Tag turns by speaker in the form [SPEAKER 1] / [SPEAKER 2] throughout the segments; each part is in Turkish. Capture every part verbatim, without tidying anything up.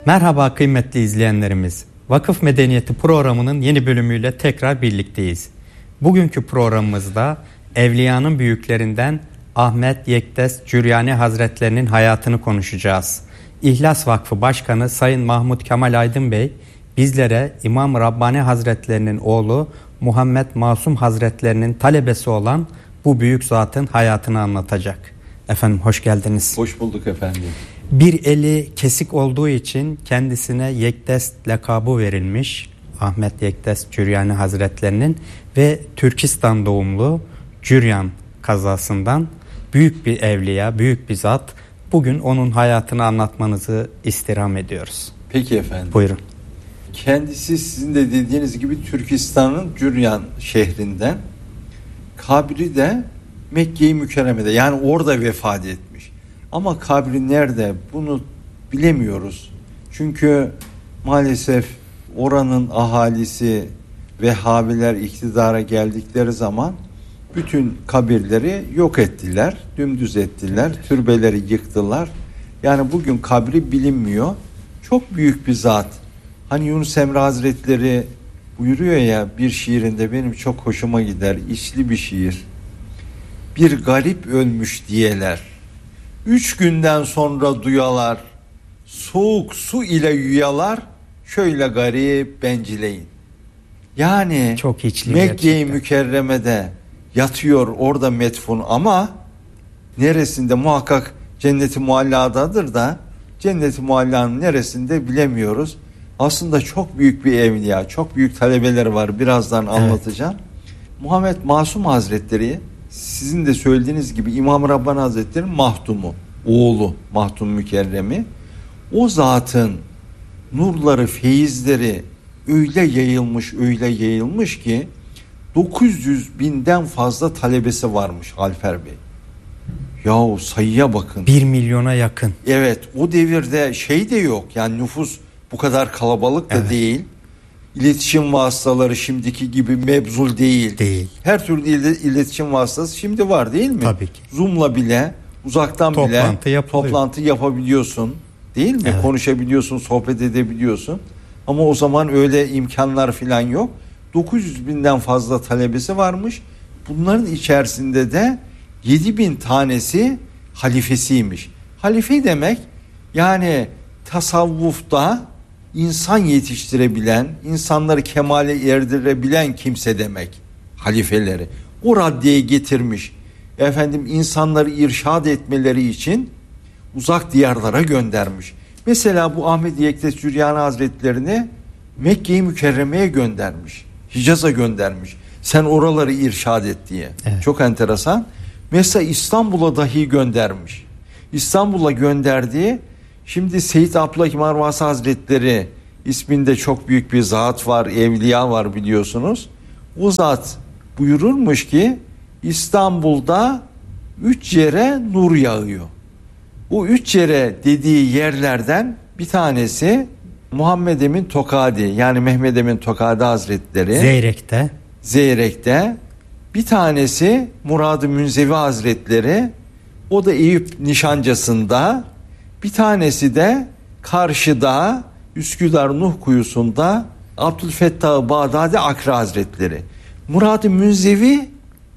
[SPEAKER 1] Merhaba kıymetli izleyenlerimiz. Vakıf Medeniyeti programının yeni bölümüyle tekrar birlikteyiz. Bugünkü programımızda Evliyanın büyüklerinden Ahmet Yektes Cüryani Hazretlerinin hayatını konuşacağız. İhlas Vakfı Başkanı Sayın Mahmud Kemal Aydın Bey bizlere İmam Rabbani Hazretlerinin oğlu Muhammed Masum Hazretlerinin talebesi olan bu büyük zatın hayatını anlatacak. Efendim hoş geldiniz.
[SPEAKER 2] Hoş bulduk efendim.
[SPEAKER 1] Bir eli kesik olduğu için kendisine Yektes lakabı verilmiş Ahmet Yektes Cüryani Hazretlerinin ve Türkistan doğumlu Cüryan kazasından büyük bir evliya, büyük bir zat. Bugün onun hayatını anlatmanızı istirham ediyoruz.
[SPEAKER 2] Peki efendim.
[SPEAKER 1] Buyurun.
[SPEAKER 2] Kendisi sizin de dediğiniz gibi Türkistan'ın Cüryan şehrinden, kabri de Mekke-i Mükerreme'de, yani orada vefat etmiş. Ama kabri nerede bunu bilemiyoruz. Çünkü maalesef oranın ahalisi Vehhabiler iktidara geldikleri zaman bütün kabirleri yok ettiler, dümdüz ettiler, türbeleri yıktılar. Yani bugün kabri bilinmiyor. Çok büyük bir zat. Hani Yunus Emre Hazretleri buyuruyor ya bir şiirinde, benim çok hoşuma gider, içli bir şiir. Bir garip ölmüş diyeler, üç günden sonra duyalar, soğuk su ile yuyalar, şöyle garip bencileyin. Yani
[SPEAKER 1] çok
[SPEAKER 2] Mekke-i Mükerreme'de yatıyor orada metfun, ama neresinde, muhakkak Cennet-i Mualla'dadır da Cennet-i Mualla'nın neresinde bilemiyoruz. Aslında çok büyük bir evliya, çok büyük talebeleri var, birazdan anlatacağım. Evet. Muhammed Masum Hazretleri, sizin de söylediğiniz gibi İmam Rabbani Hazretleri'nin mahdumu, oğlu Mahdum Mükerremi. O zatın nurları, feyizleri öyle yayılmış, öyle yayılmış ki dokuz yüz binden fazla talebesi varmış Alper Bey. Yahu sayıya bakın.
[SPEAKER 1] Bir milyona yakın.
[SPEAKER 2] Evet, o devirde şey de yok, yani nüfus bu kadar kalabalık da evet. değil. İletişim vasıtaları şimdiki gibi mebzul değil.
[SPEAKER 1] Değil.
[SPEAKER 2] Her türlü iletişim vasıtası şimdi var, değil mi?
[SPEAKER 1] Tabii ki.
[SPEAKER 2] Zoom'la bile, uzaktan
[SPEAKER 1] toplantı
[SPEAKER 2] bile
[SPEAKER 1] yapılıyor.
[SPEAKER 2] toplantı yapabiliyorsun, değil mi?
[SPEAKER 1] Evet.
[SPEAKER 2] Konuşabiliyorsun, sohbet edebiliyorsun. Ama o zaman öyle imkanlar falan yok. dokuz yüz binden fazla talebesi varmış. Bunların içerisinde de yedi bin tanesi halifesiymiş. Halife demek yani tasavvufta insan yetiştirebilen, insanları kemale erdirebilen kimse demek halifeleri. O raddeye getirmiş. Efendim insanları irşad etmeleri için uzak diyarlara göndermiş. Mesela bu Ahmet Yektes Cüryani Hazretlerini Mekke-i Mükerreme'ye göndermiş. Hicaz'a göndermiş. Sen oraları irşad et diye.
[SPEAKER 1] Evet.
[SPEAKER 2] Çok enteresan. Mesela İstanbul'a dahi göndermiş. İstanbul'a gönderdiği, şimdi Seyyid Abdullah Marvasi Hazretleri isminde çok büyük bir zat var, evliya var biliyorsunuz. O zat buyururmuş ki İstanbul'da üç yere nur yağıyor. Bu üç yere dediği yerlerden bir tanesi Muhammed Emin Tokadi, yani Mehmed Emin Tokadi Hazretleri
[SPEAKER 1] Zeyrek'te.
[SPEAKER 2] Zeyrek'te. Bir tanesi Murad-ı Münzevi Hazretleri, o da Eyüp Nişancası'nda. Bir tanesi de karşıda Üsküdar Nuh Kuyusu'nda Abdülfettah Bağdadi Akra Hazretleri. Murad-ı Münzevi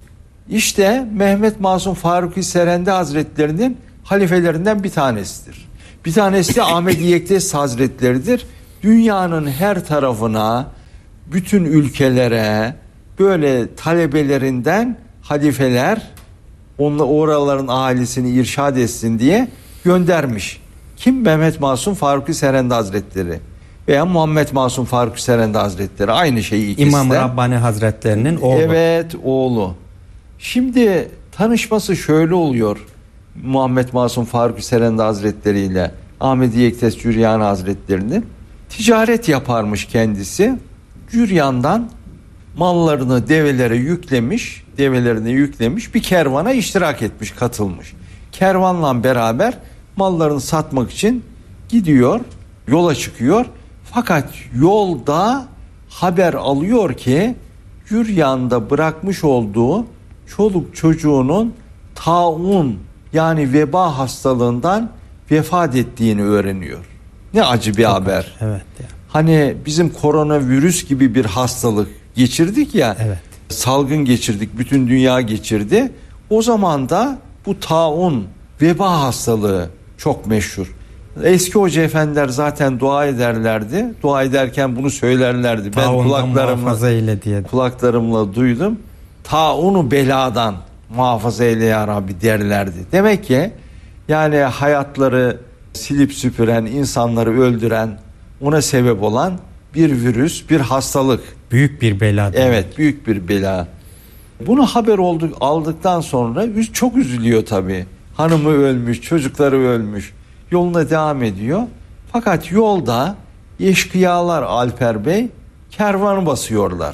[SPEAKER 2] işte Mehmet Masum Faruki Serendi Hazretleri'nin halifelerinden bir tanesidir. Bir tanesi de Ahmet Yektes Hazretleri'dir. Dünyanın her tarafına, bütün ülkelere böyle talebelerinden halifeler, onunla oraların ahalisini irşad etsin diye göndermiş. Kim? Mehmet Masum Faruki Serendi Hazretleri veya Muhammed Masum Faruki Serendi Hazretleri, aynı şeyi ikisi
[SPEAKER 1] İmam
[SPEAKER 2] de.
[SPEAKER 1] Rabbani Hazretlerinin oğlu.
[SPEAKER 2] Evet, oğlu. Şimdi tanışması şöyle oluyor Muhammed Masum Faruki Serendi Hazretleri ile Ahmet Yektes Cüryani Hazretleri'nin. Ticaret yaparmış kendisi. Cüryan'dan mallarını develere yüklemiş, develerine yüklemiş, bir kervana iştirak etmiş, katılmış. Kervanla beraber mallarını satmak için gidiyor, yola çıkıyor. Fakat yolda haber alıyor ki Cüryan'da bırakmış olduğu çoluk çocuğunun taun, yani veba hastalığından vefat ettiğini öğreniyor. Ne acı bir
[SPEAKER 1] Çok
[SPEAKER 2] haber.
[SPEAKER 1] acı. Evet. Ya.
[SPEAKER 2] Hani bizim koronavirüs gibi bir hastalık geçirdik ya.
[SPEAKER 1] Evet.
[SPEAKER 2] Salgın geçirdik, bütün dünya geçirdi. O zaman da bu taun, veba hastalığı çok meşhur. Eski hoca efendiler zaten dua ederlerdi. Dua ederken bunu söylerlerdi. Ben kulaklarımla
[SPEAKER 1] eyle diye.
[SPEAKER 2] kulaklarımla duydum. Taunu beladan muhafaza eyle ya Rabbi derlerdi. Demek ki yani hayatları silip süpüren, insanları öldüren, ona sebep olan bir virüs, bir hastalık.
[SPEAKER 1] Büyük bir bela.
[SPEAKER 2] Evet, büyük bir bela. Bunu haber olduk, aldıktan sonra çok üzülüyor tabii. Hanımı ölmüş, çocukları ölmüş. Yoluna devam ediyor. Fakat yolda eşkıyalar Alper Bey kervanı basıyorlar.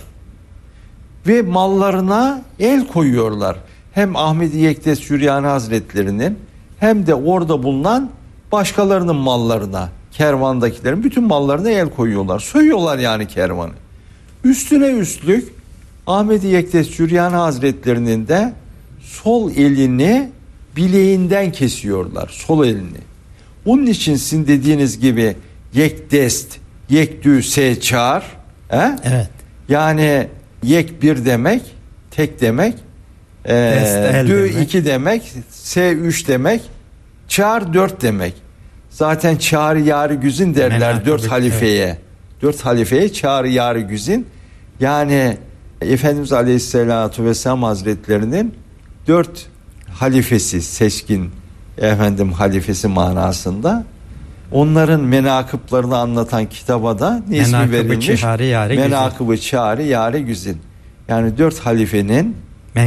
[SPEAKER 2] Ve mallarına el koyuyorlar. Hem Ahmedi Yektes Süryani Hazretleri'nin hem de orada bulunan başkalarının mallarına, kervandakilerin bütün mallarına el koyuyorlar. Soyuyorlar yani kervanı. Üstüne üstlük Ahmedi Yektes Süryani Hazretleri'nin de sol elini bileğinden kesiyorlar. Sol elini. Onun için sizin dediğiniz gibi yekdest, yektü, seçar. He?
[SPEAKER 1] Evet.
[SPEAKER 2] Yani yek bir demek, tek demek. E, dü demek. iki demek, se üç demek, çağır dört demek. Zaten çağrı yarı güzin derler Menakıbı, dört halifeye. Evet. Dört halifeye çağrı yarı güzin. Yani Efendimiz Aleyhisselatü Vesselam Hazretlerinin dört halifesi, seçkin efendim halifesi manasında, onların menakıplarını anlatan kitaba da ne ismi verilmiş? Menakıbı çağrı yâre güzin. Yani dört halifenin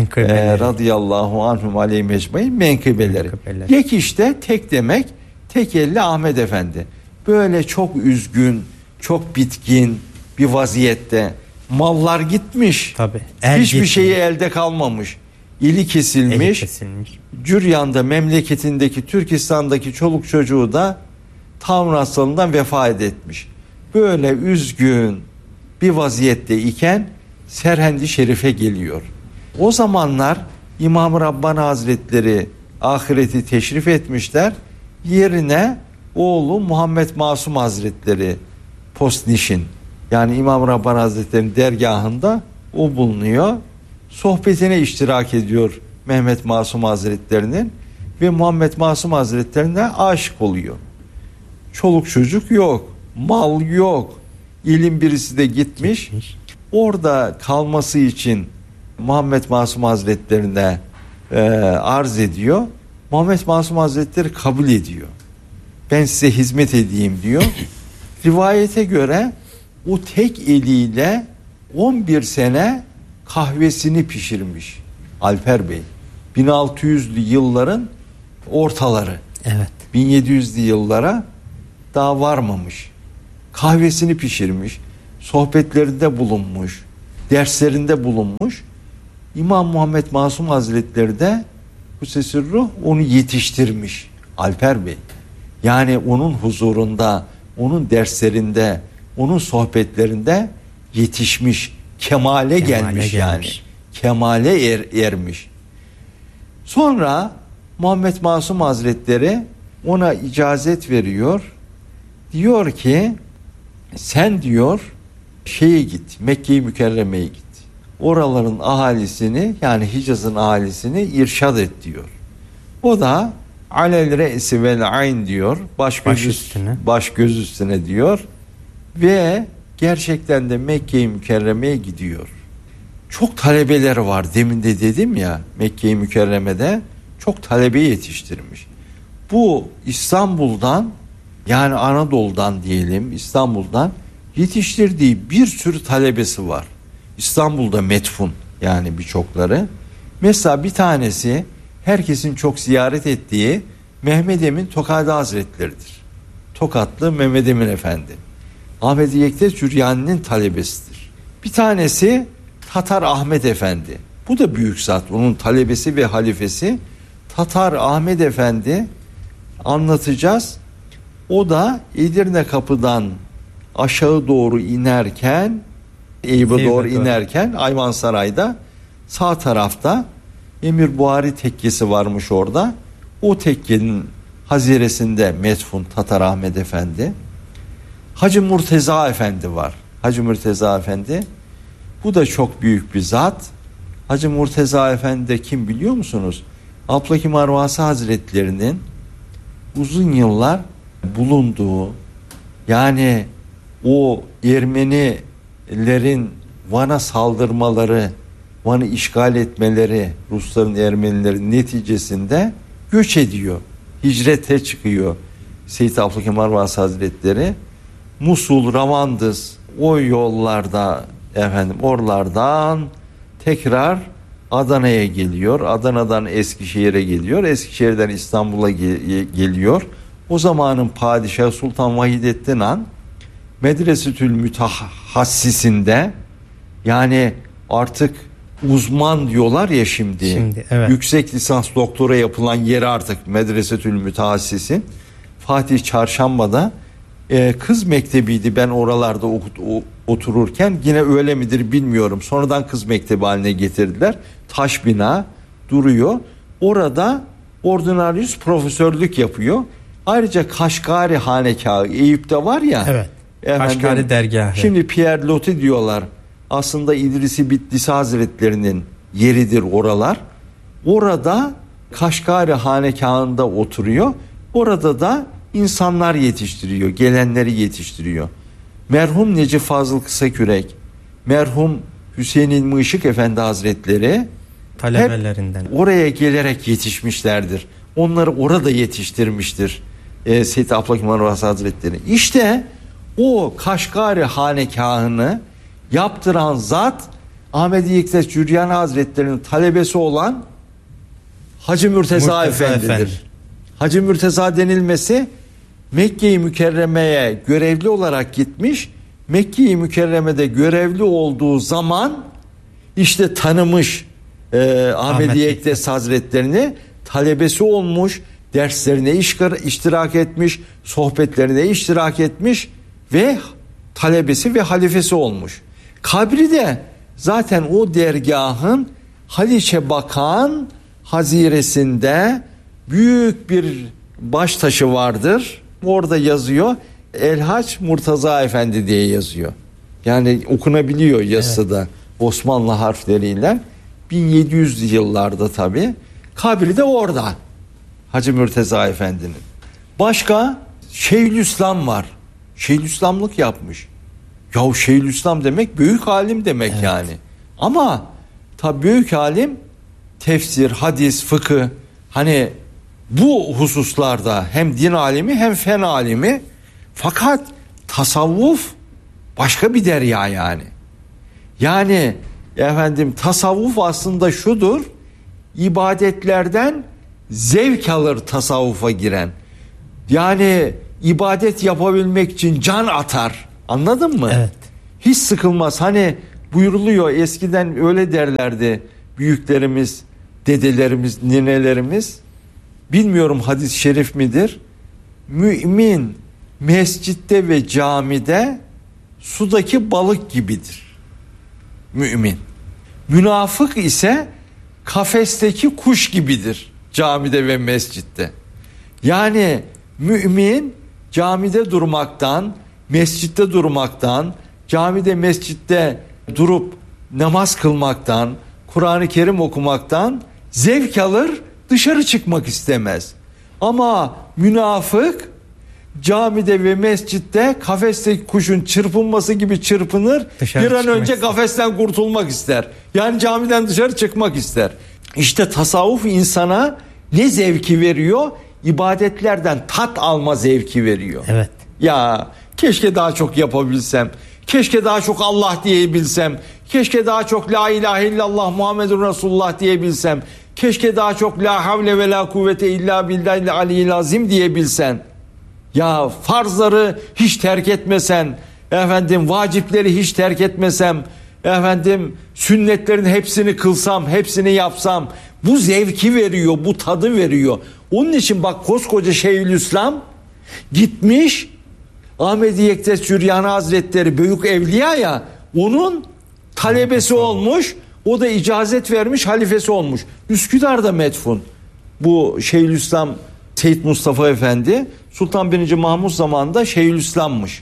[SPEAKER 2] e, radıyallahu anhum aleyhi mecmaîn menkıbeleri. menkıbeleri. Yek işte tek demek, tek elli Ahmet Efendi. Böyle çok üzgün, çok bitkin bir vaziyette. Mallar gitmiş.
[SPEAKER 1] Tabii.
[SPEAKER 2] Hiçbir gitmiş. Şeyi elde kalmamış. İli kesilmiş. Eli kesilmiş. Cüryan'da, memleketindeki, Türkistan'daki çoluk çocuğu da taun hastalığından vefat etmiş. Böyle üzgün bir vaziyette iken Serhendi Şerif'e geliyor. O zamanlar İmam-ı Rabbani Hazretleri ahireti teşrif etmişler. Yerine oğlu Muhammed Masum Hazretleri postnişin. Yani İmam-ı Rabbani Hazretleri'nin dergahında o bulunuyor. Sohbetine iştirak ediyor Mehmet Masum Hazretleri'nin ve Muhammed Masum Hazretleri'ne aşık oluyor. Çoluk çocuk yok, mal yok. İlim birisi de gitmiş. gitmiş. Orada kalması için Muhammed Masum Hazretleri'ne e, arz ediyor. Muhammed Masum Hazretleri kabul ediyor. Ben size hizmet edeyim diyor. Rivayete göre o tek eliyle on bir sene kahvesini pişirmiş Alper Bey. bin altı yüzlü yılların ortaları.
[SPEAKER 1] Evet.
[SPEAKER 2] bin yedi yüzlü yıllara daha varmamış. Kahvesini pişirmiş. Sohbetlerinde bulunmuş. Derslerinde bulunmuş. İmam Muhammed Masum Hazretleri de bu sesir ruh onu yetiştirmiş Alper Bey. Yani onun huzurunda, onun derslerinde, onun sohbetlerinde yetişmiş, kemale, kemale gelmiş, gelmiş yani. Kemale er, ermiş. Sonra Muhammed Masum Hazretleri ona icazet veriyor. Diyor ki sen diyor şeye git, Mekke-i Mükerreme'ye git. Oraların ahalisini, yani Hicaz'ın ahalisini irşad et diyor. O da alel re'si vel ayn diyor. Baş, baş göz üstüne. Baş göz üstüne diyor. Ve gerçekten de Mekke-i Mükerreme'ye gidiyor. Çok talebeleri var. Demin de dedim ya, Mekke-i Mükerreme'de çok talebe yetiştirmiş. Bu İstanbul'dan, yani Anadolu'dan diyelim, İstanbul'dan yetiştirdiği bir sürü talebesi var. İstanbul'da metfun, yani birçokları. Mesela bir tanesi herkesin çok ziyaret ettiği Mehmed Emin Tokadi Hazretleri'dir. Tokatlı Mehmed Emin Efendi. Ahmedi Yektes Süryani'nin talebesidir. Bir tanesi Tatar Ahmet Efendi. Bu da büyük zat. Onun talebesi ve halifesi Tatar Ahmet Efendi, anlatacağız. O da Edirne Kapı'dan aşağı doğru inerken, Eyüp'e doğru inerken Ayvansaray'da sağ tarafta Emir Buhari tekkesi varmış orada. O tekkenin haziresinde metfun Tatar Ahmet Efendi. Hacı Murteza Efendi var. Hacı Murteza Efendi. Bu da çok büyük bir zat. Hacı Murteza Efendi de kim biliyor musunuz? Abdülhakim Arvasi Hazretleri'nin uzun yıllar bulunduğu, yani o Ermenilerin Van'a saldırmaları, Van'ı işgal etmeleri, Rusların, Ermenilerin neticesinde göç ediyor. Hicrete çıkıyor Seyyid Abdülhakim Arvasi Hazretleri. Musul, Ravandız, o yollarda efendim oralardan tekrar Adana'ya geliyor. Adana'dan Eskişehir'e geliyor. Eskişehir'den İstanbul'a ge- geliyor. O zamanın padişahı Sultan Vahidettin Han Medresetül Mütehassisinde, yani artık uzman diyorlar ya şimdi,
[SPEAKER 1] şimdi evet.
[SPEAKER 2] yüksek lisans doktora yapılan yeri artık Medresetül Mütehassisin, Fatih Çarşamba'da e, kız mektebiydi ben oralarda okut, o, otururken, yine öyle midir bilmiyorum, sonradan kız mektebi haline getirdiler. Taş bina duruyor orada, ordinaryüs profesörlük yapıyor. Ayrıca Kaşgari Hanekâhı Eyüp'te var ya,
[SPEAKER 1] evet.
[SPEAKER 2] efendim,
[SPEAKER 1] Kaşgari dergahı.
[SPEAKER 2] Şimdi Pierre Loti diyorlar. Aslında İdrisi Bitlisi Hazretlerinin yeridir oralar. Orada Kaşgari Hanekâhı'nda oturuyor. Orada da insanlar yetiştiriyor. Gelenleri yetiştiriyor. Merhum Necip Fazıl Kısakürek, merhum Hüseyin İlmi Işık Efendi Hazretleri
[SPEAKER 1] talebelerinden
[SPEAKER 2] oraya gelerek yetişmişlerdir. Onları orada yetiştirmiştir e, Seyyid Abdülhakim Arvasi Hazretleri. İşte o Kaşgari Hanekâhı'nı yaptıran zat Ahmedi Yektes Cüryani Hazretleri'nin talebesi olan Hacı Murteza,
[SPEAKER 1] Murteza
[SPEAKER 2] Efendi'dir.
[SPEAKER 1] Efendi.
[SPEAKER 2] Hacı Murteza denilmesi, Mekke-i Mükerreme'ye görevli olarak gitmiş. Mekke-i Mükerreme'de görevli olduğu zaman işte tanımış e, Ahmedi Yektes Hazretlerini, talebesi olmuş, derslerine iştirak etmiş, sohbetlerine iştirak etmiş ve talebesi ve halifesi olmuş. Kabri de zaten o dergahın Haliç'e bakan haziresinde büyük bir baş taşı vardır. Orada yazıyor Elhaç Murtaza Efendi diye yazıyor. Yani okunabiliyor yazısı da, evet. Osmanlı harfleriyle. bin yedi yüzlü yıllarda tabii. Kabri de orada. Hacı Murteza Efendi'nin. Başka Şeyhülislam var. Şeyhülislamlık yapmış. Yahu Şeyhülislam demek büyük alim demek, evet. Yani. Ama tabii büyük alim tefsir, hadis, fıkıh, hani bu hususlarda hem din alimi hem fen alimi, fakat tasavvuf başka bir derya yani. Yani efendim tasavvuf aslında şudur, ibadetlerden zevk alır tasavvufa giren. Yani ibadet yapabilmek için can atar. Anladın mı?
[SPEAKER 1] Evet.
[SPEAKER 2] Hiç sıkılmaz. Hani buyuruluyor, eskiden öyle derlerdi büyüklerimiz, dedelerimiz, ninelerimiz. Bilmiyorum hadis-i şerif midir? Mümin mescitte ve camide sudaki balık gibidir. Mümin. Münafık ise kafesteki kuş gibidir camide ve mescitte. Yani mümin camide durmaktan, mescitte durmaktan, camide mescitte durup namaz kılmaktan, Kur'an-ı Kerim okumaktan zevk alır, dışarı çıkmak istemez. Ama münafık camide ve mescitte kafesteki kuşun çırpınması gibi çırpınır. Dışarı bir an önce ister. Kafesten kurtulmak ister. Yani camiden dışarı çıkmak ister. İşte tasavvuf insana ne zevki veriyor? İbadetlerden tat alma zevki veriyor.
[SPEAKER 1] Evet.
[SPEAKER 2] Ya keşke daha çok yapabilsem. Keşke daha çok Allah diyebilsem. Keşke daha çok la ilahe illallah Muhammedun Resulullah diyebilsem. Keşke daha çok la havle ve la kuvvete illa billahil aliyyil azim diyebilsen. Ya farzları hiç terk etmesen, efendim vacipleri hiç terk etmesem, efendim sünnetlerin hepsini kılsam, hepsini yapsam, bu zevki veriyor, bu tadı veriyor. Onun için bak koskoca Şeyhülislam gitmiş, Ahmedi Yektes Cüryani Hazretleri büyük evliya ya, onun talebesi olmuş, o da icazet vermiş, halifesi olmuş. Üsküdar'da metfun bu Şeyhülislam Seyyid Mustafa Efendi, Sultan birinci. Mahmud zamanında Şeyhülislam'mış.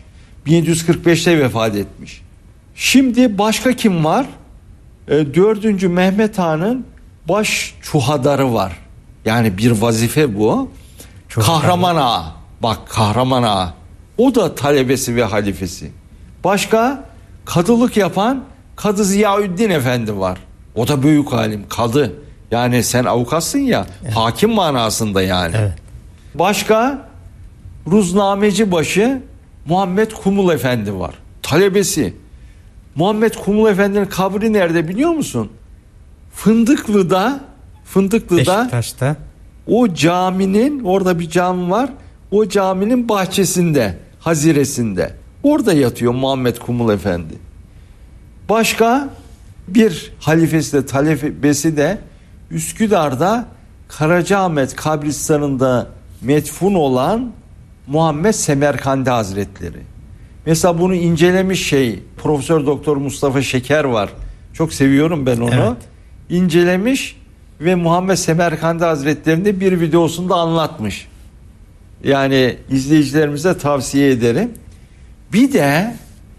[SPEAKER 2] bin yedi yüz kırk beşte vefat etmiş. Şimdi başka kim var? E, dördüncü Mehmet Han'ın baş çuhadarı var. Yani bir vazife bu. Çok Kahraman tabii. Ağa. Bak Kahraman Ağa. O da talebesi ve halifesi. Başka kadılık yapan Kadı Ziyaüddin Efendi var. O da büyük alim, kadı. Yani sen avukatsın ya, evet. Hakim manasında yani. Evet. Başka Ruznameci başı Muhammed Kumul Efendi var. Talebesi. Muhammed Kumul Efendi'nin kabri nerede biliyor musun? Fındıklı'da, Fındıklı'da
[SPEAKER 1] Beşiktaş'ta.
[SPEAKER 2] O caminin, orada bir cami var. O caminin bahçesinde, haziresinde. Orada yatıyor Muhammed Kumul Efendi. Başka bir halifesi de talebesi de Üsküdar'da Karacaahmet kabristanında metfun olan Muhammed Semerkandi Hazretleri. Mesela bunu incelemiş şey Profesör Doktor Mustafa Şeker var. Çok seviyorum ben onu. Evet. İncelemiş ve Muhammed Semerkandi Hazretleri'nde bir videosunda anlatmış. Yani izleyicilerimize tavsiye ederim. Bir de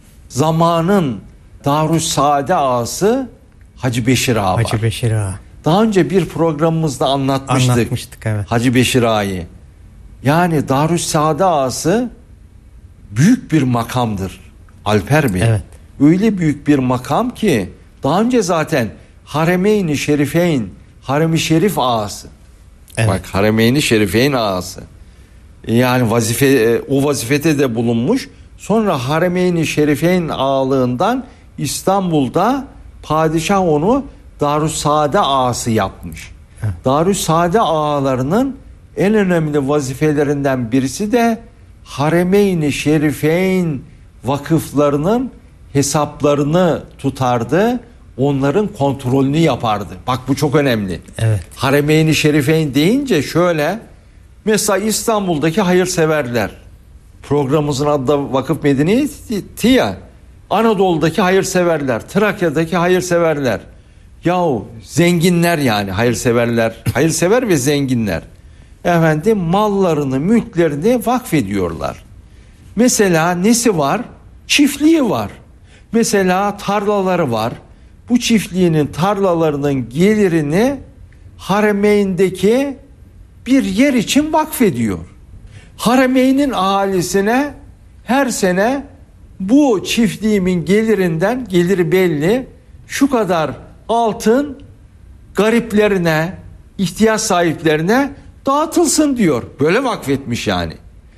[SPEAKER 2] zamanın Darüssaade ağası Hacı Beşir Ağa var.
[SPEAKER 1] Hacı Beşir Ağa.
[SPEAKER 2] Daha önce bir programımızda anlatmıştık.
[SPEAKER 1] Anlatmıştık evet.
[SPEAKER 2] Hacı Beşir Ağa'yı. Yani Darüssaade ağası büyük bir makamdır Alper Bey. Evet. Öyle büyük bir makam ki daha önce zaten Haremeyn-i Şerifeyn, Harem-i Şerif ağası. Evet. Bak Haremeyn-i Şerifeyn ağası. Yani vazife o vazifete de bulunmuş. Sonra Haremeyn-i Şerifeyn ağalığından İstanbul'da padişah onu Darüssaade ağası yapmış. Evet. Darüssaade ağalarının en önemli vazifelerinden birisi de Haremeyn-i Şerifeyn vakıflarının hesaplarını tutardı. Onların kontrolünü yapardı. Bak bu çok önemli. Evet. Haremeyn-i Şerifeyn deyince şöyle, mesela İstanbul'daki hayırseverler, programımızın adı da Vakıf Medeniyeti ya, Anadolu'daki hayırseverler, Trakya'daki hayırseverler, yahu zenginler yani hayırseverler, hayırsever ve zenginler, efendim mallarını, mülklerini vakfediyorlar. Mesela nesi var? Çiftliği var. Mesela tarlaları var. Bu çiftliğinin, tarlalarının gelirini Haremeyn'deki bir yer için vakfediyor. Haremeyn'in ahalisine her sene bu çiftliğimin gelirinden, geliri belli, şu kadar altın gariplerine, ihtiyaç sahiplerine dağıtılsın diyor. Böyle vakfetmiş yani.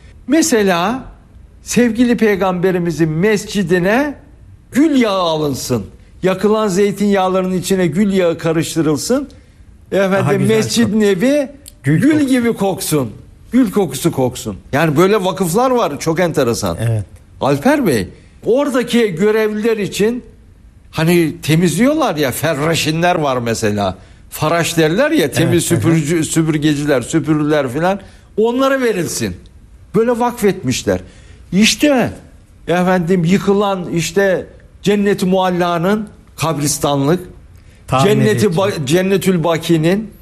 [SPEAKER 2] Mesela sevgili peygamberimizin mescidine gül yağı alınsın. Yakılan zeytinyağlarının içine gül yağı karıştırılsın. Efendim Mescid-i Nebi gül, gül gibi koksun. Gül kokusu koksun. Yani böyle vakıflar var, çok enteresan. Evet. Alper Bey, oradaki görevliler için hani temizliyorlar ya, ferraşinler var mesela. Faraş derler ya, temiz evet, süpürücü, evet. süpürgeciler, süpürürler filan. Onlara verilsin. Böyle vakfetmişler. İşte efendim yıkılan işte Cennet-i Mualla'nın kabristanlık, Cenneti ba- Cennetül Baki'nin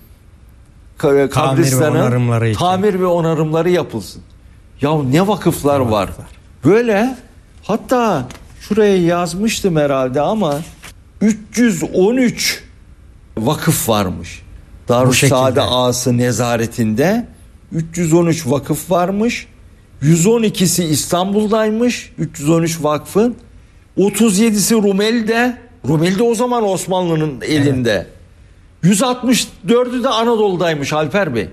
[SPEAKER 2] kabristanı tamir ve, tamir ve onarımları yapılsın. Ya ne vakıflar ne var. Vakıflar. Böyle, hatta şuraya yazmıştım herhalde ama üç yüz on üç vakıf varmış. Darüssaade ağası nezaretinde üç yüz on üç vakıf varmış. yüz on ikisi İstanbul'daymış. üç yüz on üç vakfın. otuz yedisi Rumeli'de. Rumeli'de o zaman Osmanlı'nın elinde. Evet. yüz altmış dördü de Anadolu'daymış Alper Bey.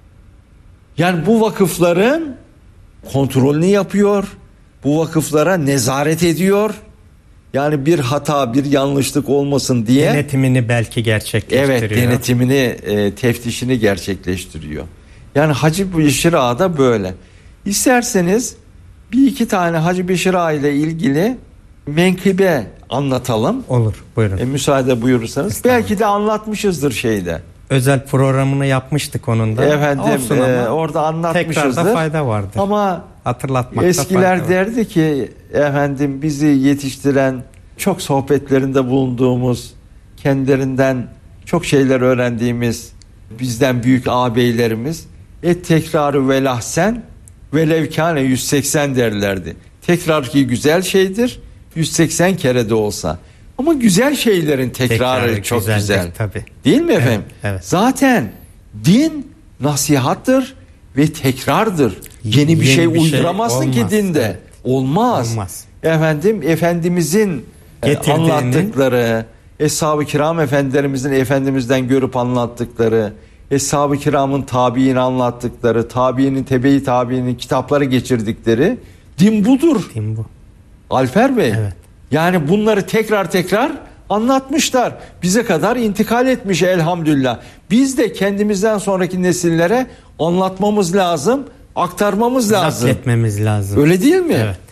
[SPEAKER 2] Yani bu vakıfların kontrolünü yapıyor. Bu vakıflara nezaret ediyor. Yani bir hata, bir yanlışlık olmasın diye.
[SPEAKER 1] Denetimini belki gerçekleştiriyor.
[SPEAKER 2] Evet, denetimini, e, teftişini gerçekleştiriyor. Yani Hacı Beşir Ağa da böyle. İsterseniz bir iki tane Hacı Beşir Ağa ile ilgili menkıbe anlatalım.
[SPEAKER 1] Olur, buyurun.
[SPEAKER 2] E, müsaade buyurursanız. Belki de anlatmışızdır şeyde.
[SPEAKER 1] Özel programını yapmıştık onun da.
[SPEAKER 2] Efendim e, orada anlatmışızdır.
[SPEAKER 1] Tekrarda fayda vardı.
[SPEAKER 2] Ama
[SPEAKER 1] hatırlatmakta
[SPEAKER 2] eskiler derdi ki efendim bizi yetiştiren, çok sohbetlerinde bulunduğumuz, kendilerinden çok şeyler öğrendiğimiz bizden büyük ağabeylerimiz et tekrarı velahsen velevkâne yüz seksen derlerdi. Tekrar ki güzel şeydir. yüz seksen kere de olsa. Ama güzel şeylerin tekrarı, tekrarı çok güzeldir, güzel.
[SPEAKER 1] Tabii.
[SPEAKER 2] Değil mi efendim?
[SPEAKER 1] Evet, evet.
[SPEAKER 2] Zaten din nasihattır ve tekrardır. Yeni, Yeni bir şey bir uyduramazsın şey ki dinde. Evet. Olmaz. Olmaz. Efendim Efendimizin getirdiğini, anlattıkları, Eshab-ı Kiram efendilerimizin Efendimiz'den görüp anlattıkları, Eshab-ı Kiram'ın tabiini anlattıkları, tabiinin tebe-i tabiinin kitapları geçirdikleri din budur.
[SPEAKER 1] Din bu.
[SPEAKER 2] Alper Bey.
[SPEAKER 1] Evet.
[SPEAKER 2] Yani bunları tekrar tekrar anlatmışlar. Bize kadar intikal etmiş elhamdülillah. Biz de kendimizden sonraki nesillere anlatmamız lazım, aktarmamız lazım.
[SPEAKER 1] Nakletmemiz lazım.
[SPEAKER 2] Öyle değil mi?
[SPEAKER 1] Evet.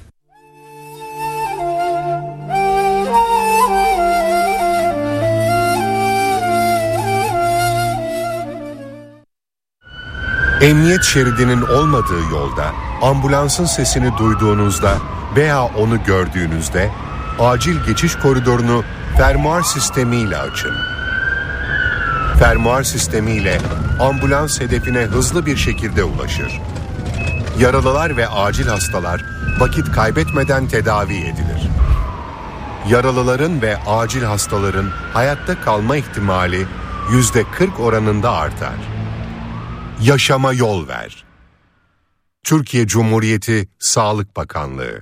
[SPEAKER 3] Emniyet şeridinin olmadığı yolda ambulansın sesini duyduğunuzda veya onu gördüğünüzde acil geçiş koridorunu fermuar sistemiyle açın. Fermuar sistemiyle ambulans hedefine hızlı bir şekilde ulaşır. Yaralılar ve acil hastalar vakit kaybetmeden tedavi edilir. Yaralıların ve acil hastaların hayatta kalma ihtimali yüzde kırk oranında artar. Yaşama yol ver. Türkiye Cumhuriyeti Sağlık Bakanlığı.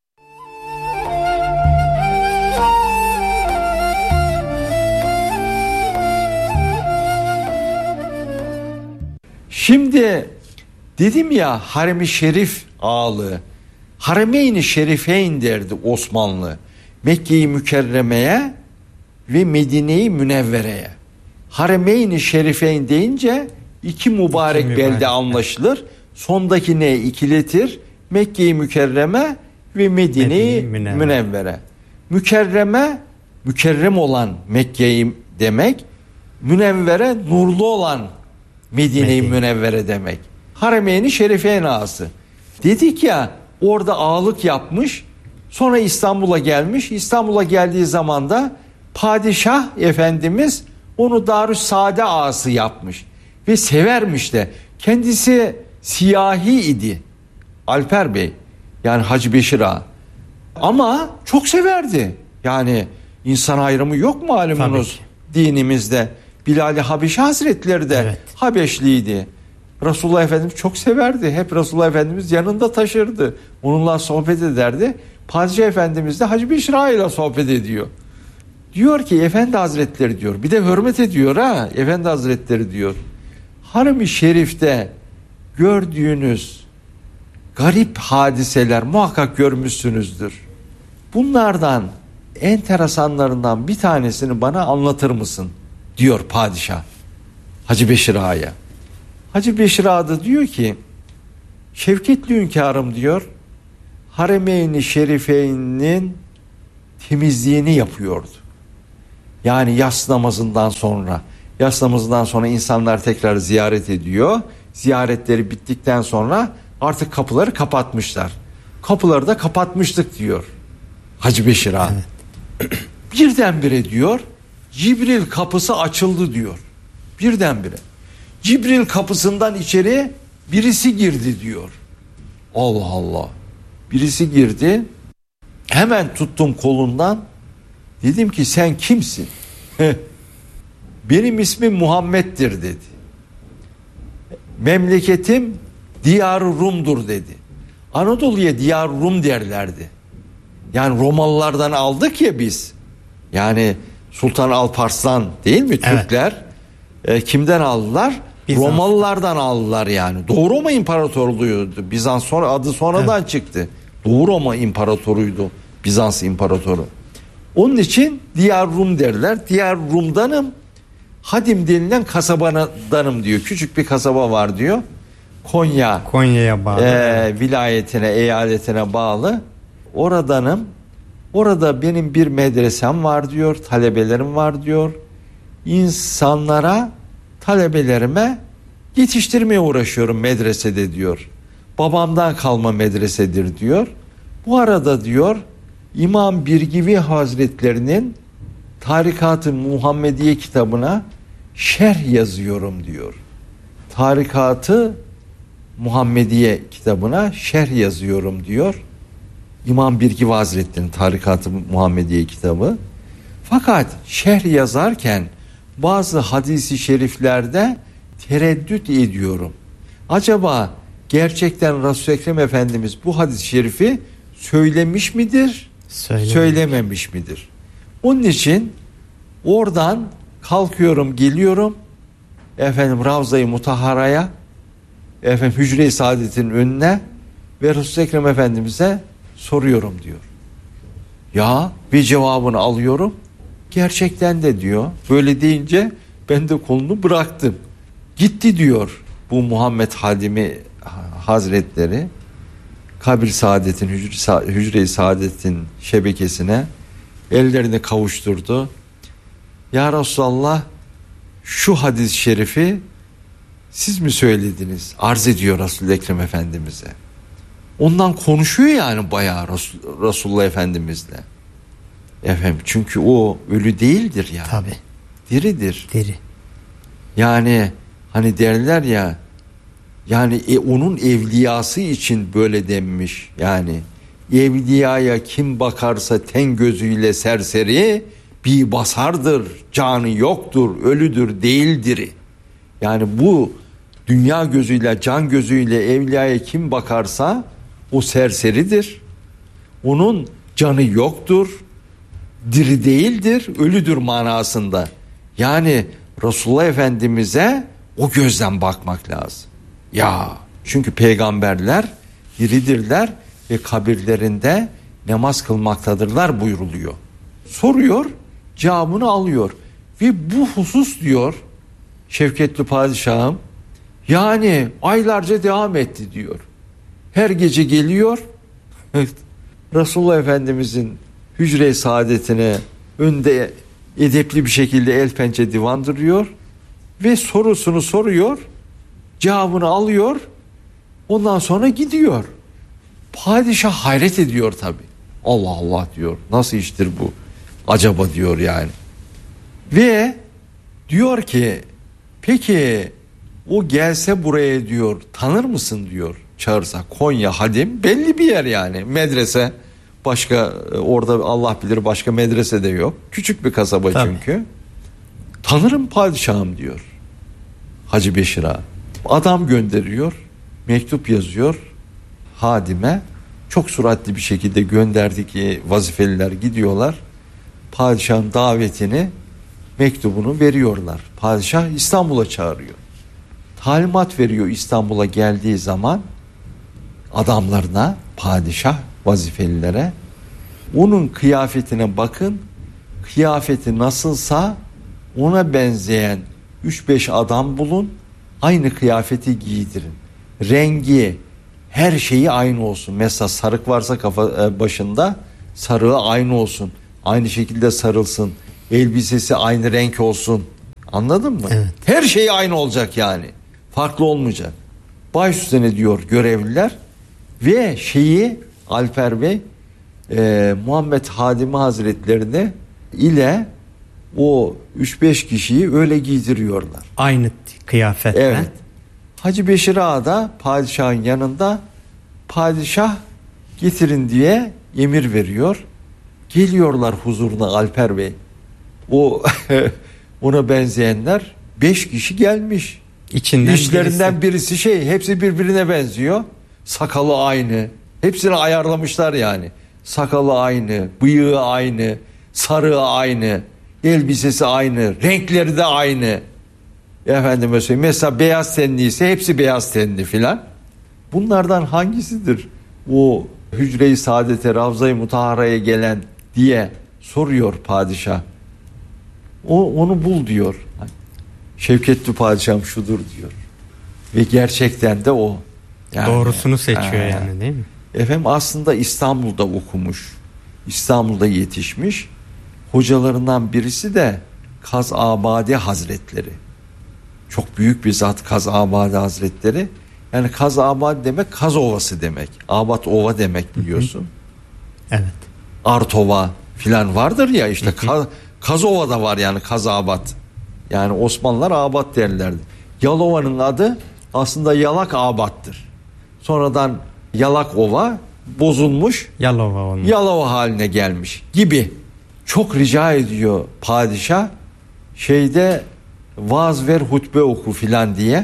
[SPEAKER 2] Şimdi dedim ya Harem-i Şerif ağalığı, Haremeyn-i Şerifeyn derdi Osmanlı. Mekke-i Mükerreme'ye ve Medine-i Münevvere'ye. Haremeyn-i Şerifeyn deyince iki mübarek, iki mübarek belde anlaşılır. Sondaki ne ikiletir? Mekke-i Mükerreme ve Medine-i Münevvere. Münevvere. Mükerreme, mükerrem olan Mekke'yi demek. Münevvere, nurlu olan Medine-i Medine. Münevvere demek. Haremeyn-i Şerifeyn ağası. Dedik ya orada ağalık yapmış. Sonra İstanbul'a gelmiş. İstanbul'a geldiği zaman da Padişah Efendimiz onu Darüssaade ağası yapmış. Ve severmiş de. Kendisi siyahi idi. Alper Bey. Yani Hacı Beşir Ağa. Ama çok severdi. Yani insan ayrımı yok malumunuz dinimizde. Bilal-i Habeşi Hazretleri de evet. Habeşliydi. Resulullah Efendimiz çok severdi. Hep Resulullah Efendimiz yanında taşırdı. Onunla sohbet ederdi. Padişah Efendimiz de Hacı Beşir Ağa ile sohbet ediyor. Diyor ki Efendi Hazretleri diyor. Bir de hürmet ediyor ha. Efendi Hazretleri diyor. Harem-i Şerif'te gördüğünüz garip hadiseler muhakkak görmüşsünüzdür. Bunlardan enteresanlarından bir tanesini bana anlatır mısın? Diyor padişah Hacı Beşir Ağa'ya. Hacı Beşir Ağa da diyor ki Şevketli hünkârım diyor Haremeyn-i Şerifeyn'in temizliğini yapıyordu. Yani yas namazından sonra yas namazından sonra insanlar tekrar ziyaret ediyor. Ziyaretleri bittikten sonra artık kapıları kapatmışlar. Kapıları da kapatmıştık diyor Hacı Beşir Ağa. Evet. Birdenbire diyor Cibril kapısı açıldı diyor. Birdenbire. Cibril kapısından içeri birisi girdi diyor. Allah Allah. Birisi girdi. Hemen tuttum kolundan. Dedim ki sen kimsin? Benim ismim Muhammed'dir dedi. Memleketim Diyar-ı Rum'dur dedi. Anadolu'ya Diyar-ı Rum derlerdi. Yani Romalılardan aldık ya biz. Yani Sultan Alparslan değil mi Türkler? Evet. E, kimden aldılar? Bizans. Romalılardan aldılar yani. Doğu Roma İmparatorluğu'ydu. Bizans sonra adı sonradan evet. çıktı. Doğu Roma İmparatoruydu. Bizans İmparatoru. Onun için Diyar Rum derler. Diyar Rum'danım. Hadim denilen kasabadanım diyor. Küçük bir kasaba var diyor. Konya.
[SPEAKER 1] Konya'ya bağlı.
[SPEAKER 2] E, vilayetine, eyaletine bağlı. Oradanım. Orada benim bir medresem var diyor. Talebelerim var diyor. İnsanlara, talebelerime yetiştirmeye uğraşıyorum medresede diyor. Babamdan kalma medresedir diyor. Bu arada diyor İmam Birgivi Hazretlerinin Tarikat-ı Muhammediye kitabına şerh yazıyorum diyor. Tarikat-ı Muhammediye kitabına şerh yazıyorum diyor. İmam Birgivi Hazretleri'nin Tarikat-ı Muhammediye kitabı. Fakat şerh yazarken bazı hadisi şeriflerde tereddüt ediyorum. Acaba gerçekten Resul-i Ekrem Efendimiz bu hadis-i şerifi söylemiş midir?
[SPEAKER 1] Söylememiş.
[SPEAKER 2] Söylememiş midir? Onun için oradan kalkıyorum, geliyorum efendim Ravza-i Mutahhara'ya, efendim Hücre-i Saadet'in önüne ve Resul-i Ekrem Efendimiz'e soruyorum diyor. Ya bir cevabını alıyorum. Gerçekten de diyor. Böyle deyince ben de kolunu bıraktım. Gitti diyor bu Muhammed Hadimi Hazretleri Kabir Saadet'in Hücre, Hücre-i Saadet'in şebekesine ellerini kavuşturdu. Ya Resulallah, şu hadis-i şerifi siz mi söylediniz? Arz ediyor Resul-i Ekrem Efendimiz'e. Ondan konuşuyor yani bayağı Resul, Resulullah Efendimiz'le. Efendim çünkü o ölü değildir yani.
[SPEAKER 1] Tabii.
[SPEAKER 2] Diridir.
[SPEAKER 1] Diri.
[SPEAKER 2] Yani hani derler ya, yani e, onun evliyası için böyle denmiş. Yani evliyaya kim bakarsa ten gözüyle serseri, bir basardır, canı yoktur, ölüdür, değildir. Yani bu dünya gözüyle, can gözüyle evliyaya kim bakarsa o serseridir. Onun canı yoktur, diri değildir, ölüdür manasında. Yani Resulullah Efendimiz'e o gözden bakmak lazım. Ya çünkü peygamberler diridirler ve kabirlerinde namaz kılmaktadırlar buyuruluyor. Soruyor, cevabını alıyor ve bu husus diyor Şevketli Padişahım, yani aylarca devam etti diyor. Her gece geliyor Resulullah Efendimizin Hücre-i Saadetine önde edepli bir şekilde el pençe divandırıyor ve sorusunu soruyor, cevabını alıyor, ondan sonra gidiyor. Padişah hayret ediyor tabi. Allah Allah diyor, nasıl iştir bu acaba diyor yani. Ve diyor ki peki o gelse buraya diyor, tanır mısın diyor, çağırsa. Konya Hadim belli bir yer yani, medrese, başka orada Allah bilir başka medrese de yok, küçük bir kasaba. Tabii. Çünkü tanırım padişahım diyor Hacı Beşir Ağa. Adam gönderiyor, mektup yazıyor Hadim'e, çok süratli bir şekilde gönderdik, vazifeliler gidiyorlar, padişahın davetini, mektubunu veriyorlar. Padişah İstanbul'a çağırıyor, talimat veriyor İstanbul'a geldiği zaman adamlarına, padişah vazifelilere, onun kıyafetine bakın, kıyafeti nasılsa ona benzeyen üç beş adam bulun, aynı kıyafeti giydirin, rengi, her şeyi aynı olsun. Mesela sarık varsa kafa başında, sarığı aynı olsun, aynı şekilde sarılsın, elbisesi aynı renk olsun. Anladın mı?
[SPEAKER 1] Evet.
[SPEAKER 2] Her şey aynı olacak yani, farklı olmayacak. Baş üstüne diyor görevliler ve şeyi Alper Bey e, Muhammed Hadimi Hazretlerine ile o üç beş kişiyi öyle giydiriyorlar.
[SPEAKER 1] Aynı kıyafetle.
[SPEAKER 2] Evet. Hacı Beşir Ağa da padişahın yanında, padişah getirin diye emir veriyor. Geliyorlar huzuruna Alper Bey. O ona benzeyenler beş kişi gelmiş.
[SPEAKER 1] İçinden
[SPEAKER 2] İçlerinden birisi. birisi şey, hepsi birbirine benziyor. Sakalı aynı. Hepsini ayarlamışlar yani. Sakalı aynı, bıyığı aynı, sarığı aynı, elbisesi aynı, renkleri de aynı. Efendime söyleyeyim, mesela beyaz tenliyse hepsi beyaz tenli filan. Bunlardan hangisidir o Hücre-i Saadet'e, Ravza-i Mutahhara'ya gelen diye soruyor padişah. O, onu bul diyor. Şevketli padişahım şudur diyor. Ve gerçekten de o. Yani,
[SPEAKER 1] doğrusunu seçiyor
[SPEAKER 2] ee,
[SPEAKER 1] yani, değil mi?
[SPEAKER 2] Efendim aslında İstanbul'da okumuş, İstanbul'da yetişmiş. Hocalarından birisi de Kaz-Abadi Hazretleri. Çok büyük bir zat Kaz-Abadi Hazretleri. Yani Kaz-Abadi demek Kaz Ovası demek. Abat Ova demek biliyorsun.
[SPEAKER 1] Evet.
[SPEAKER 2] Artova filan vardır ya işte, Kaz, Kazova da var yani, Kaz-Abat. Yani Osmanlılar Abat derlerdi. Yalova'nın adı aslında Yalak Abat'tır. Sonradan Yalak Ova, bozulmuş,
[SPEAKER 1] Yalova olmuş.
[SPEAKER 2] Yalova haline gelmiş gibi. Çok rica ediyor padişah, şeyde vaaz ver, hutbe oku filan diye.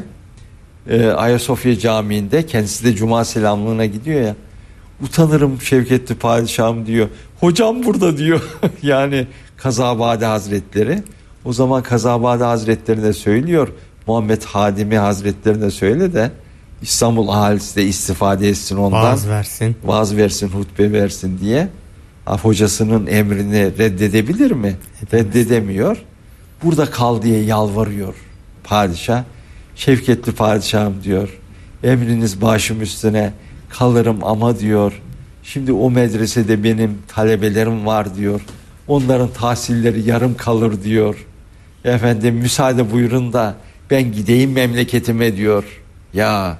[SPEAKER 2] Ee, Ayasofya Camii'nde, kendisi de cuma selamlığına gidiyor ya. Utanırım Şevketli padişahım diyor. Hocam burada diyor. Yani Kazabade Hazretleri. O zaman Kazabade Hazretleri'ne söylüyor. Muhammed Hadimi Hazretlerine söyle de İstanbul ahalisi de istifade etsin ondan.
[SPEAKER 1] Vaaz versin.
[SPEAKER 2] Vaaz versin, hutbe versin diye. Af hocasının emrini reddedebilir mi? Edemez. Reddedemiyor. Burada kal diye yalvarıyor padişah. Şevketli padişahım diyor. Emriniz başım üstüne, kalırım ama diyor. Şimdi o medresede benim talebelerim var diyor. Onların tahsilleri yarım kalır diyor. Efendim müsaade buyurun da ben gideyim memleketime diyor. Ya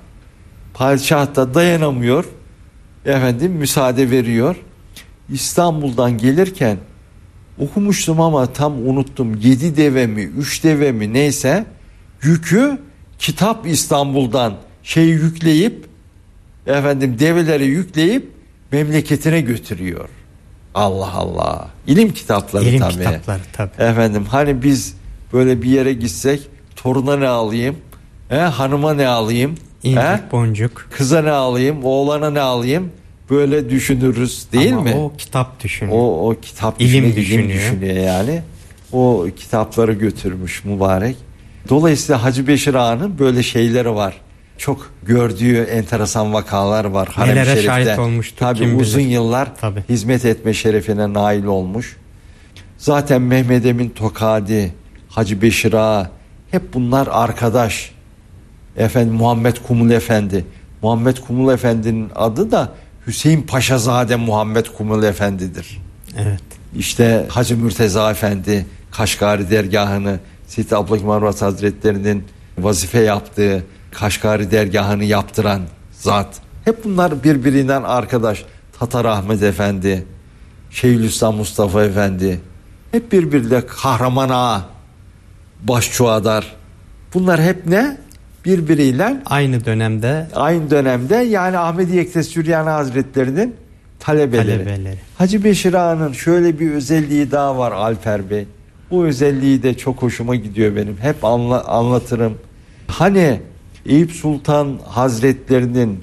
[SPEAKER 2] padişah da dayanamıyor. Efendim müsaade veriyor. İstanbul'dan gelirken okumuştum ama tam unuttum. Yedi deve mi, üç deve mi neyse yükü kitap İstanbul'dan şey yükleyip efendim develeri yükleyip memleketine götürüyor. Allah Allah. İlim kitapları
[SPEAKER 1] İlim
[SPEAKER 2] tabii.
[SPEAKER 1] kitapları tabii.
[SPEAKER 2] Efendim hani biz böyle bir yere gitsek toruna ne alayım? He, hanıma ne alayım?
[SPEAKER 1] İncik,
[SPEAKER 2] He?
[SPEAKER 1] boncuk.
[SPEAKER 2] Kıza ne alayım? Oğlana ne alayım? Böyle düşünürüz değil
[SPEAKER 1] Ama
[SPEAKER 2] mi?
[SPEAKER 1] o kitap düşünüyor.
[SPEAKER 2] O, o kitap
[SPEAKER 1] İlim
[SPEAKER 2] düşünüyor,
[SPEAKER 1] düşünüyor.
[SPEAKER 2] ilim düşünüyor yani. O kitapları götürmüş mübarek. Dolayısıyla Hacı Beşir Ağa'nın böyle şeyleri var. Çok gördüğü enteresan vakalar var. Harem-i
[SPEAKER 1] Nelere
[SPEAKER 2] Şerif'te.
[SPEAKER 1] şahit olmuştur
[SPEAKER 2] Tabii
[SPEAKER 1] kim
[SPEAKER 2] uzun
[SPEAKER 1] bilir.
[SPEAKER 2] yıllar
[SPEAKER 1] Tabii.
[SPEAKER 2] hizmet etme şerefine nail olmuş. Zaten Mehmed Emin Tokadi, Hacı Beşir Ağa hep bunlar arkadaş. Efendim Muhammed Kumul Efendi. Muhammed Kumul Efendi'nin adı da Hüseyin Paşazade Muhammed Kumul Efendi'dir.
[SPEAKER 1] Evet.
[SPEAKER 2] İşte Hacı Mürteza Efendi Kaşgari dergahını Seyit Abdülhakim Arvas Hazretleri'nin vazife yaptığı Kaşgari dergahını yaptıran zat. Hep bunlar birbirinden arkadaş. Tatar Ahmet Efendi, Şeyhülislam Mustafa Efendi. Hep birbiriyle Kahraman Ağa, Başçuadar. Bunlar hep ne? Birbiriyle
[SPEAKER 1] Aynı dönemde
[SPEAKER 2] aynı dönemde yani Ahmedi Yektes Süryani Hazretleri'nin talebeleri.
[SPEAKER 1] talebeleri.
[SPEAKER 2] Hacı Beşir Ağa'nın şöyle bir özelliği daha var Alper Bey. Bu özelliği de çok hoşuma gidiyor benim. Hep anla, anlatırım. Hani Eyüp Sultan Hazretleri'nin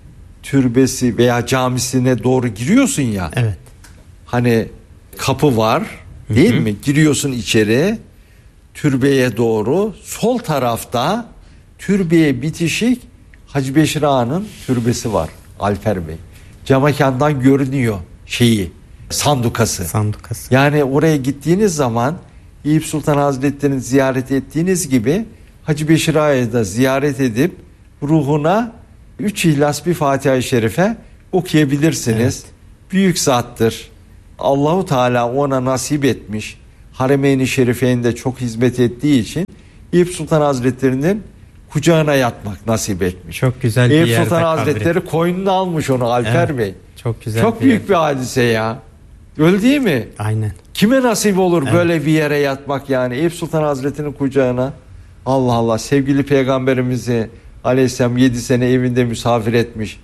[SPEAKER 2] türbesi veya camisine doğru giriyorsun ya.
[SPEAKER 1] Evet.
[SPEAKER 2] Hani kapı var değil
[SPEAKER 1] Hı hı.
[SPEAKER 2] mi? Giriyorsun içeri türbeye doğru. Sol tarafta türbeye bitişik Hacı Beşir Ağa'nın türbesi var Alper Bey. Camakandan görünüyor şeyi, sandukası.
[SPEAKER 1] Sandukası.
[SPEAKER 2] Yani oraya gittiğiniz zaman Eyüp Sultan Hazretleri'ni ziyaret ettiğiniz gibi Hacı Beşir Ağa'yı da ziyaret edip ruhuna üç ihlas bir Fatiha-i Şerife okuyabilirsiniz. Evet. Büyük zattır. Allahu Teala ona nasip etmiş. Haremeyn-i Şerife'nde çok hizmet ettiği için Eyüp Sultan Hazretleri'nin kucağına yatmak nasip etmiş.
[SPEAKER 1] Çok güzel bir
[SPEAKER 2] Eyüp
[SPEAKER 1] yerde
[SPEAKER 2] Sultan
[SPEAKER 1] kabri.
[SPEAKER 2] Hazretleri koynuna almış onu Alper
[SPEAKER 1] Evet,
[SPEAKER 2] Bey.
[SPEAKER 1] Çok güzel.
[SPEAKER 2] Çok
[SPEAKER 1] bir
[SPEAKER 2] büyük
[SPEAKER 1] yer.
[SPEAKER 2] bir hadise ya. Öyle değil mi?
[SPEAKER 1] Aynen.
[SPEAKER 2] Kime nasip olur
[SPEAKER 1] Evet.
[SPEAKER 2] böyle bir yere yatmak yani? Eyüp Sultan Hazretleri'nin kucağına. Allah Allah, sevgili Peygamberimizi Aleyhisselam yedi sene evinde misafir etmiş.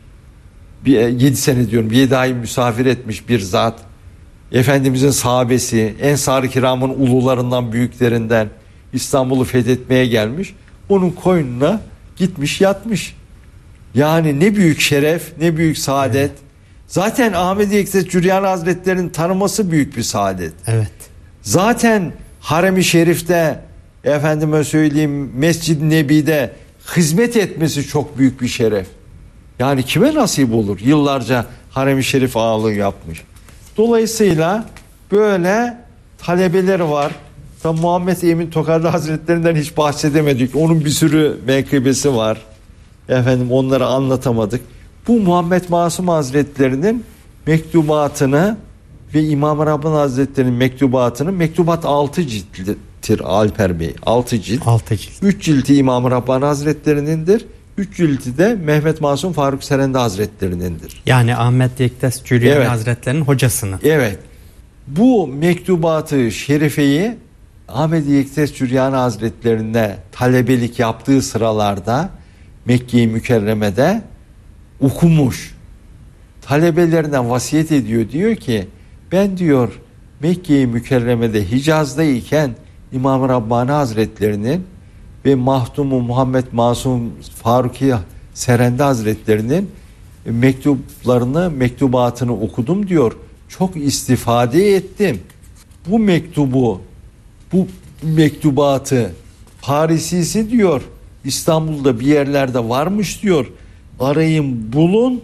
[SPEAKER 2] yedi sene diyorum, yedi ay misafir etmiş bir zat. Efendimizin sahabesi, Ensar-ı Kiram'ın ulularından, büyüklerinden İstanbul'u fethetmeye gelmiş. Onun koynuna gitmiş yatmış. Yani ne büyük şeref, ne büyük saadet. Evet. Zaten Ahmedi Yektes Süryani Hazretleri'nin tanıması büyük bir saadet.
[SPEAKER 1] Evet.
[SPEAKER 2] Zaten Harem-i Şerif'te, efendime söyleyeyim, Mescid-i Nebi'de hizmet etmesi çok büyük bir şeref. Yani kime nasip olur? Yıllarca Harem-i Şerif ağalığı yapmış. Dolayısıyla böyle talebeleri var. Tam Muhammed Emin Tokadi Hazretlerinden hiç bahsedemedik. Onun bir sürü menkıbesi var. Efendim onları anlatamadık. Bu Muhammed Masum Hazretleri'nin mektubatını ve İmam-ı Rabbani Hazretleri'nin mektubatını, mektubat altı cilttir Alper Bey. altı cilt.
[SPEAKER 1] altı cilt.
[SPEAKER 2] üç cilti İmam-ı Rabbani Hazretleri'nindir. üç cilti de Mehmet Masum Faruk Serendi Hazretleri'nindir.
[SPEAKER 1] Yani Ahmet Yektes Süryani
[SPEAKER 2] Evet.
[SPEAKER 1] Hazretleri'nin hocasını.
[SPEAKER 2] Evet. Bu mektubatı şerifeyi Ahmet Yektes Süryani Hazretlerine talebelik yaptığı sıralarda Mekke-i Mükerreme'de okumuş. talebelerine vasiyet ediyor. Diyor ki ben diyor Mekke-i Mükerreme'de Hicaz'dayken İmam-ı Rabbani Hazretlerinin ve Mahdumu Muhammed Masum Faruki Serendi Hazretlerinin mektuplarını, mektubatını okudum diyor. Çok istifade ettim. Bu mektubu, bu mektubatı Parisisi diyor İstanbul'da bir yerlerde varmış diyor. Arayın, bulun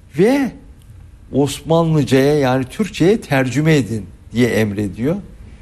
[SPEAKER 2] ve Osmanlıca'ya yani Türkçe'ye tercüme edin diye emrediyor.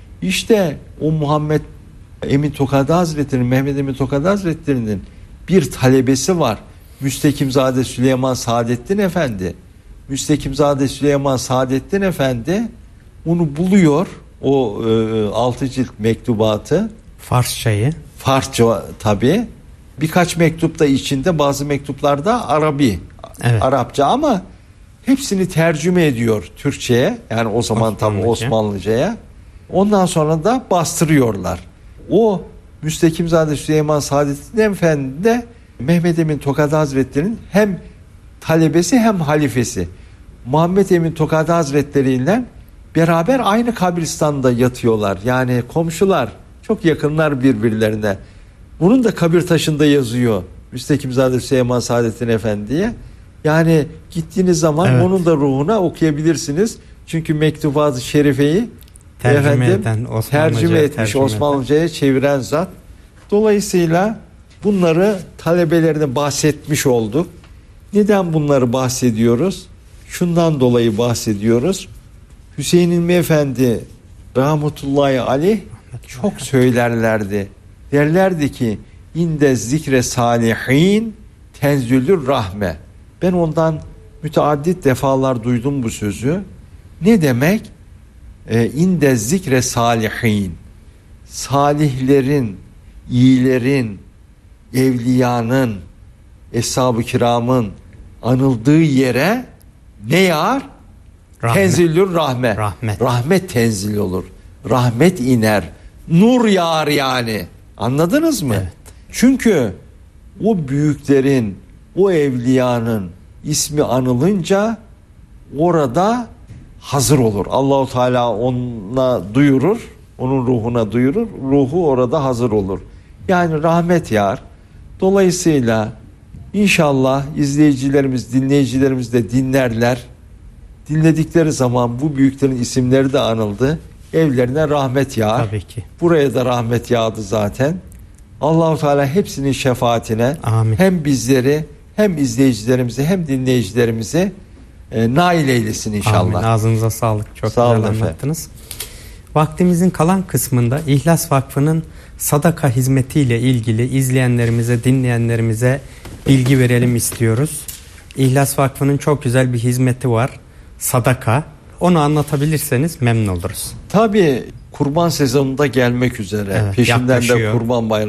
[SPEAKER 2] İşte o Muhammed Emin Tokadi Hazretleri'nin, Mehmet Emin Tokadi Hazretleri'nin bir talebesi var. Müstekimzade Süleyman Saadettin Efendi. Müstekimzade Süleyman Saadettin Efendi onu buluyor, o e, altı cilt mektubatı.
[SPEAKER 1] Farsçayı.
[SPEAKER 2] Farsça tabii. Birkaç mektup da içinde, bazı mektuplarda Arabi,
[SPEAKER 1] evet.
[SPEAKER 2] Arapça ama hepsini tercüme ediyor Türkçe'ye. Yani o zaman tabii Osmanlıca'ya. Ondan sonra da bastırıyorlar. O Müstekimzade Süleyman Saadettin Efendi de Mehmet Emin Tokadi Hazretleri'nin hem talebesi hem halifesi. Muhammed Emin Tokadi Hazretleri ile beraber aynı kabristanda yatıyorlar. Yani komşular, çok yakınlar birbirlerine. Bunun da kabir taşında yazıyor Müstekimzade Süleyman Saadettin Efendi'ye. Yani gittiğiniz zaman evet. onun da ruhuna okuyabilirsiniz. Çünkü mektubat-ı şerifeyi
[SPEAKER 1] tercüme,
[SPEAKER 2] efendim,
[SPEAKER 1] eden,
[SPEAKER 2] tercüme etmiş,
[SPEAKER 1] tercüme
[SPEAKER 2] Osmanlıca'ya eden. çeviren zat. Dolayısıyla bunları talebelerine bahsetmiş olduk. Neden bunları bahsediyoruz? Şundan dolayı bahsediyoruz. Hüseyin İlmi Efendi rahmetullahi aleyh çok söylerlerdi. Derlerdi ki inde zikre salihin tenzülür rahme. Ben ondan müteaddit defalar duydum bu sözü. Ne demek? E, inde zikre salihin. Salihlerin, iyilerin, evliyanın, eshab-ı kiramın anıldığı yere ne yağar? Rahmet. Tenzilür rahme.
[SPEAKER 1] Rahmet.
[SPEAKER 2] Rahmet tenzil olur. Rahmet iner. Nur yağar yani. Anladınız mı?
[SPEAKER 1] Evet.
[SPEAKER 2] Çünkü o büyüklerin, o evliyanın ismi anılınca orada hazır olur. Allahu Teala ona duyurur, onun ruhuna duyurur. Ruhu orada hazır olur. Yani rahmet yağar. Dolayısıyla inşallah izleyicilerimiz, dinleyicilerimiz de dinlerler. Dinledikleri zaman bu büyüklerin isimleri de anıldı. Evlerine rahmet yağar.
[SPEAKER 1] Tabii ki.
[SPEAKER 2] Buraya da rahmet yağdı zaten. Allah-u Teala hepsinin şefaatine
[SPEAKER 1] amin.
[SPEAKER 2] Hem bizleri hem izleyicilerimizi hem dinleyicilerimizi e, nail eylesin inşallah.
[SPEAKER 1] Amin. Ağzınıza sağlık. Çok
[SPEAKER 2] Sağ
[SPEAKER 1] güzel
[SPEAKER 2] olun
[SPEAKER 1] anlattınız.
[SPEAKER 2] efendim.
[SPEAKER 1] Vaktimizin kalan kısmında İhlas Vakfı'nın sadaka hizmetiyle ilgili izleyenlerimize, dinleyenlerimize bilgi verelim istiyoruz. İhlas Vakfı'nın çok güzel bir hizmeti var. Sadaka. Onu anlatabilirseniz memnun oluruz.
[SPEAKER 2] Tabii kurban sezonunda gelmek üzere.
[SPEAKER 1] Evet,
[SPEAKER 2] peşinden
[SPEAKER 1] yaklaşıyor.
[SPEAKER 2] de kurban bayramı